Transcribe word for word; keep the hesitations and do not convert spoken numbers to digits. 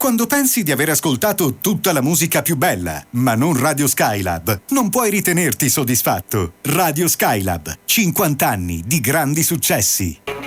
Quando pensi di aver ascoltato tutta la musica più bella, ma non Radio Skylab, non puoi ritenerti soddisfatto. Radio Skylab, cinquanta anni di grandi successi.